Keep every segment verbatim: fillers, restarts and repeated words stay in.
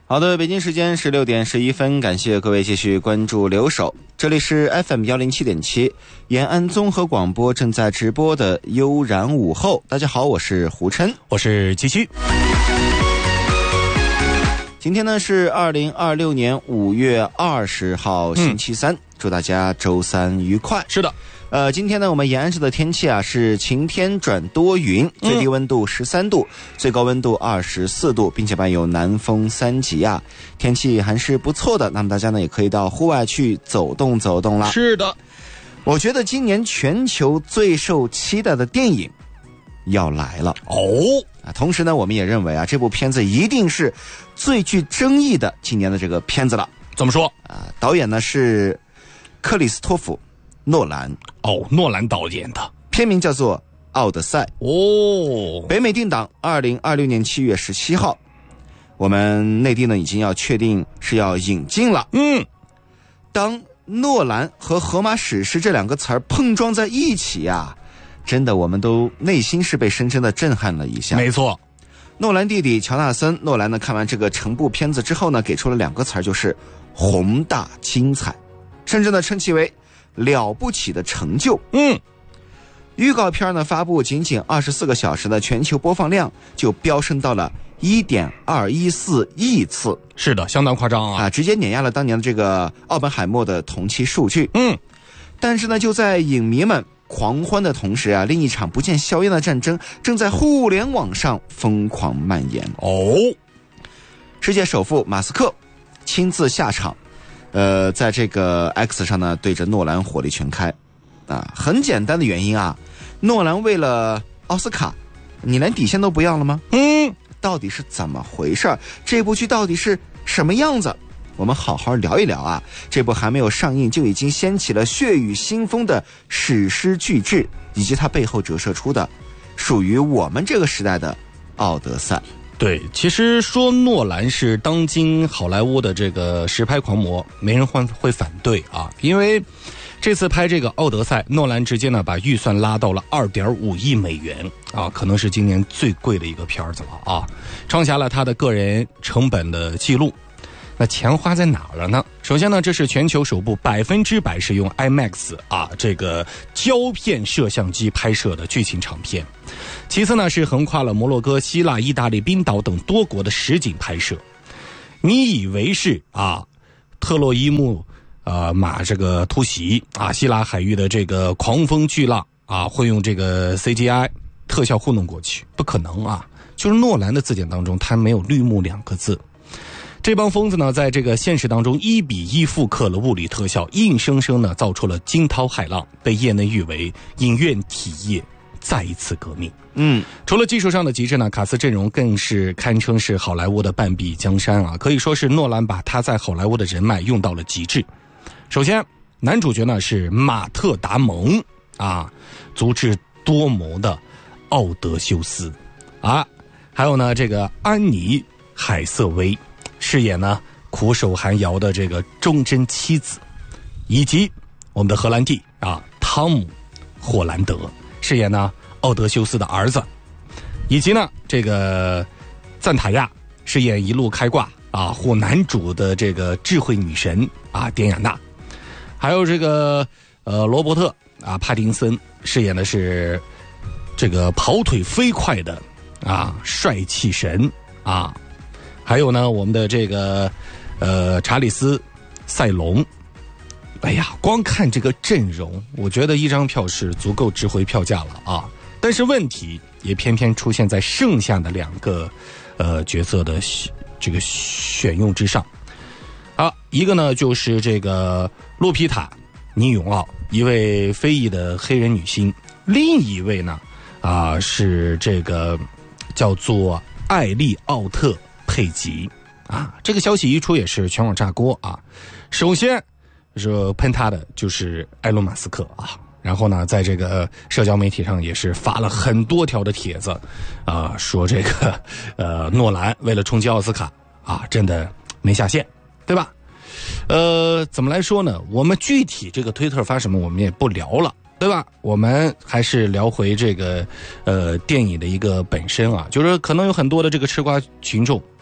好的，北京时间十六点十一分，感谢各位继续关注留守，这里是 F M 一零七点七 延安综合广播正在直播的悠然午后。大家好，我是胡琛， 我是七七。 今天呢是二零二六年五月二十号星期三、嗯、祝大家周三愉快。 是的， 呃，今天呢我们延安市的天气啊是晴天转多云，最低温度十三度、嗯、最高温度二十四度，并且伴有南风三级啊，天气还是不错的。那么大家呢也可以到户外去走动走动了。 是的， 我觉得今年全球最受期待的电影要来了哦。 啊，同时呢我们也认为啊这部片子一定是最具争议的今年的这个片子了。 怎么说啊？导演呢是克里斯托弗诺兰。 哦，诺兰导演的， 片名叫做《奥德赛》。 哦， 北美定档二零二六年七月十七号，我们内地呢已经要确定是要引进了。 嗯， 当诺兰和荷马史诗这两个词儿碰撞在一起啊，真的我们都内心是被深深的震撼了一下。 没错， 诺兰弟弟乔纳森诺兰呢看完这个成部片子之后呢，给出了两个词儿，就是宏大精彩，甚至呢称其为了不起的成就。 嗯， 预告片呢发布仅仅二十四个小时的全球播放量就飙升到了 一点二一四亿次。 是的，相当夸张啊， 啊，直接碾压了当年的这个奥本海默的同期数据。 嗯， 但是呢就在影迷们狂欢的同时啊，另一场不见硝烟的战争正在互联网上疯狂蔓延。 哦， 世界首富马斯克亲自下场，呃，在这个 X 上呢对着诺兰火力全开啊。很简单的原因啊，诺兰为了奥斯卡，你连底线都不要了吗？ 嗯， 到底是怎么回事？这部剧到底是什么样子？我们好好聊一聊啊！这部还没有上映就已经掀起了血雨腥风的史诗巨制，以及它背后折射出的属于我们这个时代的奥德赛。 对，其实说诺兰是当今好莱坞的这个实拍狂魔，没人会会反对啊，因为这次拍这个奥德赛，诺兰直接呢把预算拉到了 二点五亿美元啊，可能是今年最贵的一个片子了啊，创下了他的个人成本的记录。那钱花在哪了呢？首先呢，这是全球首部百分之百是用 IMAX 啊这个胶片摄像机拍摄的剧情长片。其次呢，是横跨了摩洛哥、希腊、意大利、冰岛等多国的实景拍摄。你以为是啊特洛伊木呃马这个突袭啊，希腊海域的这个狂风巨浪啊，会用这个 C G I 特效糊弄过去？不可能啊！就是诺兰的字典当中，它没有绿幕两个字。这帮疯子呢，在这个现实当中一比一复刻了物理特效，硬生生呢造出了惊涛骇浪，被业内誉为影院体业再一次革命。 嗯， 除了技术上的极致呢，卡斯阵容更是堪称是好莱坞的半壁江山啊！可以说是诺兰把他在好莱坞的人脉用到了极致。首先，男主角呢是马特·达蒙啊，足智多谋的奥德修斯啊，还有呢这个安妮·海瑟薇饰演呢苦守寒窑的这个忠贞妻子，以及我们的荷兰弟啊汤姆·霍兰德饰演呢奥德修斯的儿子，以及呢这个赞塔亚饰演一路开挂啊护男主的这个智慧女神啊典雅娜，还有这个呃罗伯特啊帕丁森饰演的是这个跑腿飞快的啊帅气神啊，还有呢我们的这个呃查理斯塞隆。哎呀，光看这个阵容，我觉得一张票是足够值回票价了啊！但是问题也偏偏出现在剩下的两个呃角色的这个选用之上啊，一个呢就是这个洛皮塔尼永奥，一位非裔的黑人女星，另一位呢啊是这个叫做艾利奥特佩吉啊。这个消息一出也是全网炸锅啊！首先说喷他的就是埃隆·马斯克啊，然后呢，在这个社交媒体上也是发了很多条的帖子，啊、呃，说这个呃诺兰为了冲击奥斯卡啊，真的没下线，对吧？呃，怎么来说呢？我们具体这个推特发什么，我们也不聊了，对吧？我们还是聊回这个呃电影的一个本身啊，就是可能有很多的这个吃瓜群众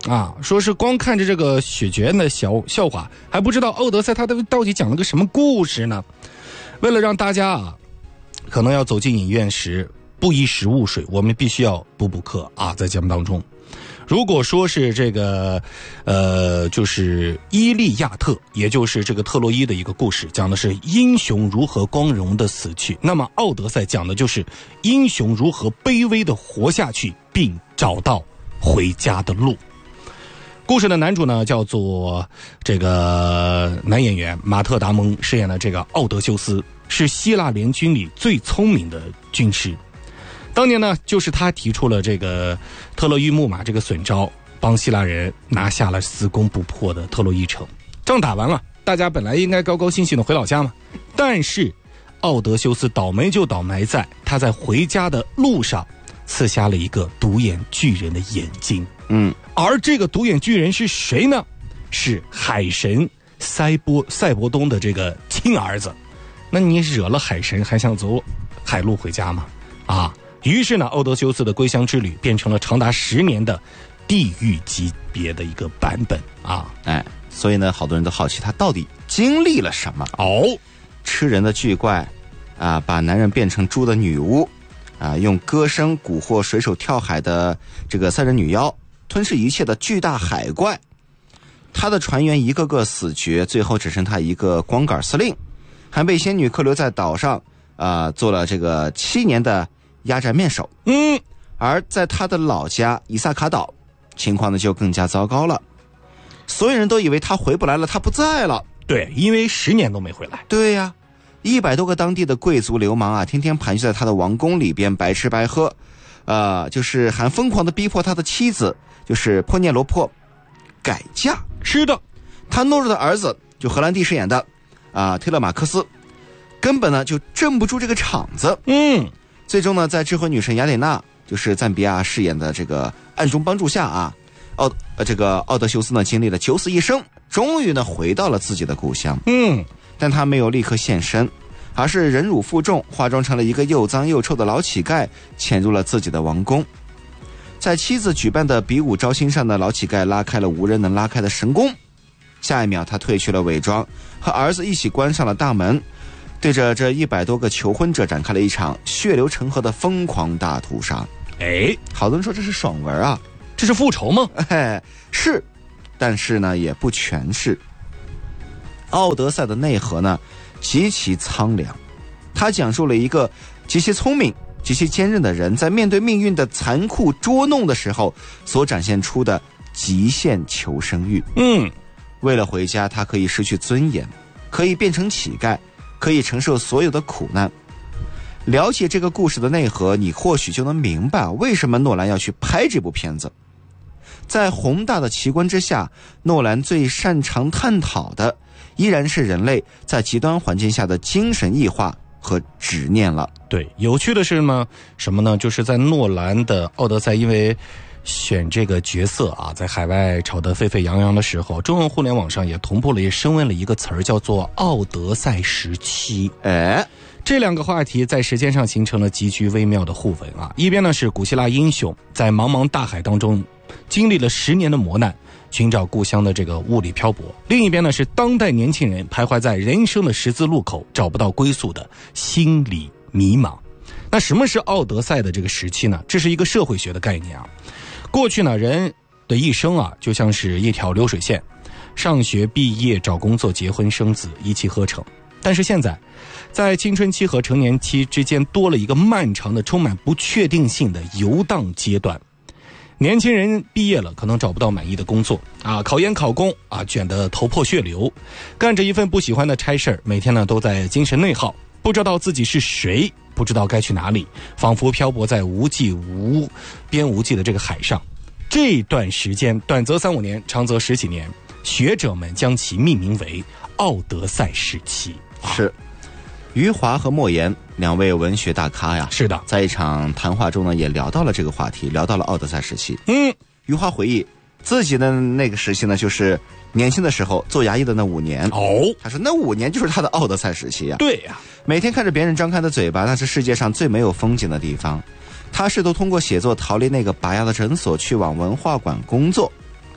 啊，说是光看着这个雪蕨的小笑话，还不知道奥德赛他到底讲了个什么故事呢？为了让大家啊，可能要走进影院时不宜食误水，我们必须要补补课啊，在节目当中。如果说是这个，呃，就是伊利亚特，也就是这个特洛伊的一个故事，讲的是英雄如何光荣的死去，那么奥德赛讲的就是英雄如何卑微的活下去，并找到回家的路。故事的男主呢，叫做这个男演员马特·达蒙饰演的这个奥德修斯，是希腊联军里最聪明的军师。当年呢，就是他提出了这个特洛伊木马这个损招，帮希腊人拿下了四攻不破的特洛伊城。仗打完了，大家本来应该高高兴兴的回老家嘛，但是奥德修斯倒霉就倒霉在他在回家的路上刺瞎了一个独眼巨人的眼睛。 嗯， 而这个独眼巨人是谁呢？是海神塞波塞伯东的这个亲儿子。那你惹了海神，还想走海路回家吗？啊！于是呢，奥德修斯的归乡之旅变成了长达十年的地狱级别的一个版本啊！ 哎，所以呢，好多人都好奇他到底经历了什么哦。 吃人的巨怪啊，把男人变成猪的女巫啊，用歌声蛊惑水手跳海的这个赛人女妖，吞噬一切的巨大海怪。他的船员一个个死绝，最后只剩他一个光杆司令，还被仙女扣留在岛上啊，做了这个七年的压寨面首。 嗯， 而在他的老家伊萨卡岛，情况呢就更加糟糕了。所有人都以为他回不来了，他不在了。 对，因为十年都没回来。 对呀、啊，一百多个当地的贵族流氓啊，天天盘踞在他的王宫里边，白吃白喝，呃，就是还疯狂的逼迫他的妻子，就是珀涅罗珀改嫁。 是的， 他懦弱的儿子，就荷兰弟饰演的啊、呃、忒勒马克斯，根本呢就镇不住这个场子。 嗯。 最终呢，在智慧女神雅典娜，就是赞比亚饰演的这个暗中帮助下啊，奥呃这个奥德修斯呢经历了九死一生，终于呢回到了自己的故乡。 嗯， 但他没有立刻现身，而是忍辱负重，化妆成了一个又脏又臭的老乞丐，潜入了自己的王宫。在妻子举办的比武招亲上的老乞丐拉开了无人能拉开的神功，下一秒他褪去了伪装，和儿子一起关上了大门，对着这一百多个求婚者展开了一场血流成河的疯狂大屠杀。 哎， 好多人说这是爽文啊， 这是复仇吗？ 哎，是，但是呢也不全是。奥德赛的内核呢极其苍凉，他讲述了一个极其聪明极其坚韧的人在面对命运的残酷捉弄的时候所展现出的极限求生欲。 嗯， 为了回家，他可以失去尊严，可以变成乞丐，可以承受所有的苦难。了解这个故事的内核，你或许就能明白为什么诺兰要去拍这部片子。在宏大的奇观之下，诺兰最擅长探讨的依然是人类在极端环境下的精神异化和执念了。 对，有趣的是呢，什么呢？就是在诺兰的《奥德赛》因为选这个角色啊，在海外炒得沸沸扬扬的时候，中文互联网上也同步了，也升温了一个词儿，叫做“奥德赛时期”。 哎， 这两个话题在时间上形成了极具微妙的互文啊。一边呢是古希腊英雄在茫茫大海当中经历了十年的磨难，寻找故乡的这个物理漂泊；另一边呢是当代年轻人徘徊在人生的十字路口，找不到归宿的心理迷茫。那什么是奥德赛的这个时期呢？这是一个社会学的概念啊。过去呢，人的一生啊，就像是一条流水线，上学、毕业、找工作、结婚、生子，一气呵成。但是现在，在青春期和成年期之间多了一个漫长的、充满不确定性的游荡阶段。年轻人毕业了，可能找不到满意的工作啊，考研考公啊，卷得头破血流，干着一份不喜欢的差事，每天呢都在精神内耗，不知道自己是谁，不知道该去哪里，仿佛漂泊在无际无边无际的这个海上。这段时间，短则三五年，长则十几年，学者们将其命名为奥德赛时期。 是，余华和莫言两位文学大咖呀， 是的， 在一场谈话中呢，也聊到了这个话题，聊到了奥德赛时期。 嗯， 余华回忆自己的那个时期呢，就是年轻的时候做衙役的那五年。 哦， 他说那五年就是他的奥德赛时期呀。 对呀， 每天看着别人张开的嘴巴，那是世界上最没有风景的地方。他试图通过写作逃离那个拔牙的诊所，去往文化馆工作。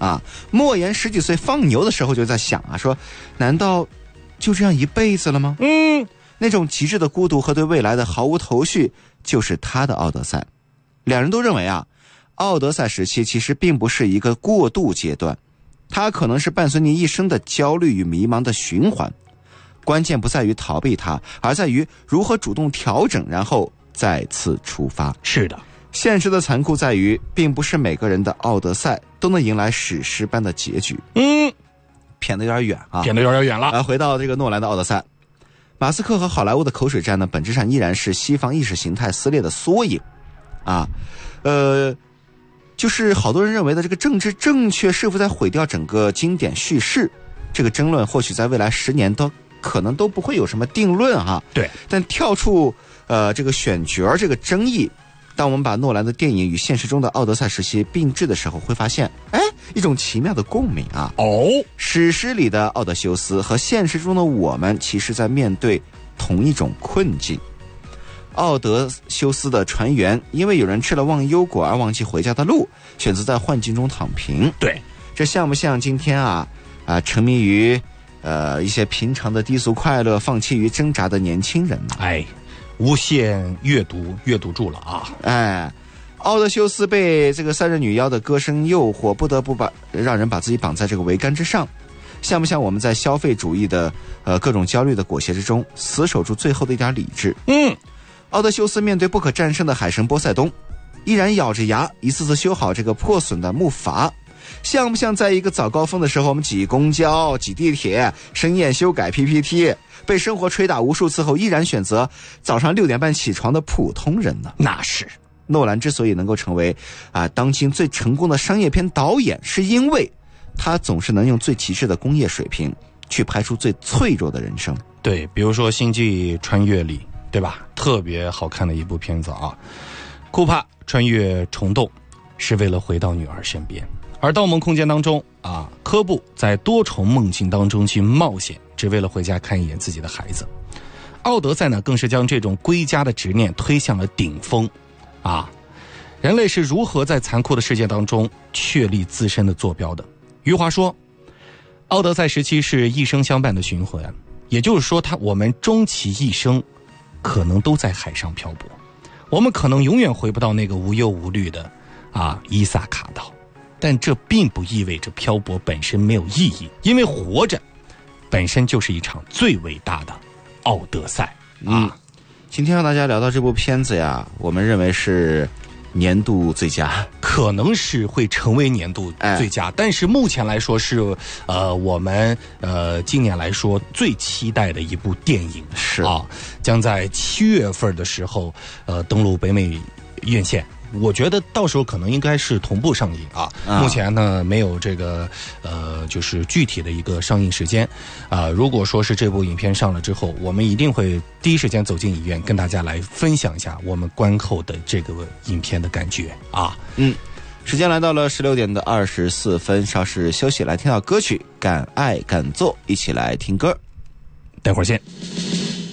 啊。莫言十几岁放牛的时候就在想啊，说难道就这样一辈子了吗？ 嗯， 那种极致的孤独和对未来的毫无头绪，就是他的奥德赛。两人都认为啊，奥德赛时期其实并不是一个过渡阶段，它可能是伴随你一生的焦虑与迷茫的循环。关键不在于逃避它，而在于如何主动调整，然后再次出发。 是的， 现实的残酷在于，并不是每个人的奥德赛都能迎来史诗般的结局。 嗯， 偏得有点远啊， 偏得有点远了。 啊，回到这个诺兰的奥德赛，马斯克和好莱坞的口水战呢，本质上依然是西方意识形态撕裂的缩影。啊，呃，就是好多人认为的这个政治正确是否在毁掉整个经典叙事，这个争论或许在未来十年都可能都不会有什么定论哈。 对， 但跳出呃这个选角这个争议，当我们把诺兰的电影与现实中的奥德赛时期并置的时候，会发现，哎，一种奇妙的共鸣啊！ 哦， 史诗里的奥德修斯和现实中的我们，其实在面对同一种困境。奥德修斯的船员因为有人吃了忘忧果而忘记回家的路，选择在幻境中躺平。 对， 这像不像今天啊啊沉迷于呃一些平常的低俗快乐，放弃于挣扎的年轻人呢？ 哎，无限阅读阅读住了啊！ 哎，奥德修斯被这个三人女妖的歌声诱惑，不得不把让人把自己绑在这个桅杆之上。像不像我们在消费主义的呃各种焦虑的裹挟之中，死守住最后的一点理智？ 嗯。 奥德修斯面对不可战胜的海神波塞冬，依然咬着牙一次次修好这个破损的木筏。像不像在一个早高峰的时候，我们挤公交、挤地铁，深夜修改 P P T， 被生活捶打无数次后，依然选择早上六点半起床的普通人呢？ 那是诺兰之所以能够成为啊当今最成功的商业片导演，是因为他总是能用最极致的工业水平去拍出最脆弱的人生。 对，比如说《星际穿越》里，对吧？特别好看的一部片子啊。库帕穿越虫洞是为了回到女儿身边，而《盗梦空间》当中啊，科布在多重梦境当中去冒险，只为了回家看一眼自己的孩子。奥德赛呢，更是将这种归家的执念推向了顶峰啊！人类是如何在残酷的世界当中确立自身的坐标的？余华说，奥德赛时期是一生相伴的循环，也就是说，他我们终其一生可能都在海上漂泊，我们可能永远回不到那个无忧无虑的啊伊萨卡岛，但这并不意味着漂泊本身没有意义，因为活着本身就是一场最伟大的奥德赛啊！ 嗯，今天和大家聊到这部片子呀，我们认为是年度最佳， 可能是会成为年度最佳，哎、但是目前来说是呃我们呃今年来说最期待的一部电影是啊，将在七月份的时候呃登陆北美院线。我觉得到时候可能应该是同步上映啊，啊目前呢没有这个呃就是具体的一个上映时间啊。如果说是这部影片上了之后，我们一定会第一时间走进影院，跟大家来分享一下我们观后的这个影片的感觉啊。 嗯，时间来到了十六点的二十四分，稍事休息，来听到歌曲《敢爱敢做》，一起来听歌， 待会儿见。